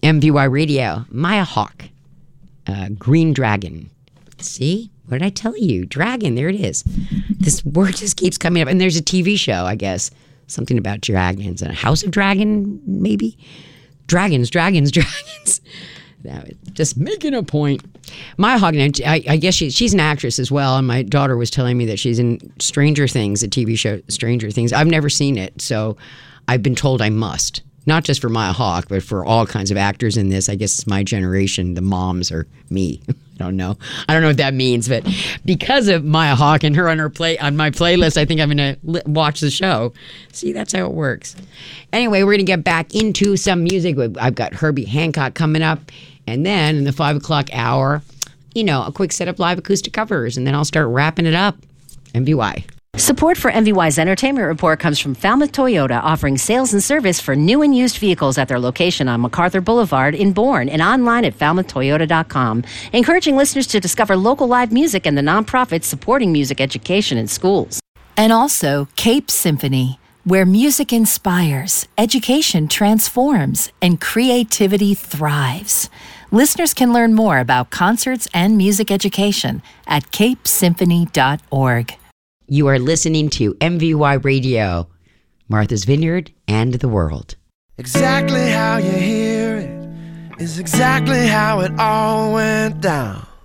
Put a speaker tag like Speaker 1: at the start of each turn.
Speaker 1: MVY Radio, Maya Hawke, Green Dragon. See? What did I tell you? Dragon, there it is. This word just keeps coming up. And there's a TV show, I guess. Something about dragons. A House of Dragon, maybe? Dragons. Just making a point. Maya Hawke, I guess she's an actress as well. And my daughter was telling me that she's in Stranger Things, a TV show, Stranger Things. I've never seen it, so I've been told I must. Not just for Maya Hawke, but for all kinds of actors in this. I guess it's my generation. The moms are me. I don't know what that means, but because of Maya Hawke and her on my playlist, I think I'm going to watch the show. See, that's how it works. Anyway, we're going to get back into some music. I've got Herbie Hancock coming up, and then in the 5 o'clock hour, a quick set of live acoustic covers, and then I'll start wrapping it up. MVY.
Speaker 2: Support for MVY's Entertainment Report comes from Falmouth Toyota, offering sales and service for new and used vehicles at their location on MacArthur Boulevard in Bourne and online at falmouthtoyota.com, encouraging listeners to discover local live music and the nonprofits supporting music education in schools.
Speaker 3: And also Cape Symphony, where music inspires, education transforms, and creativity thrives. Listeners can learn more about concerts and music education at capesymphony.org.
Speaker 1: You are listening to MVY Radio, Martha's Vineyard and the world.
Speaker 4: Exactly how you hear it is exactly how it all went down.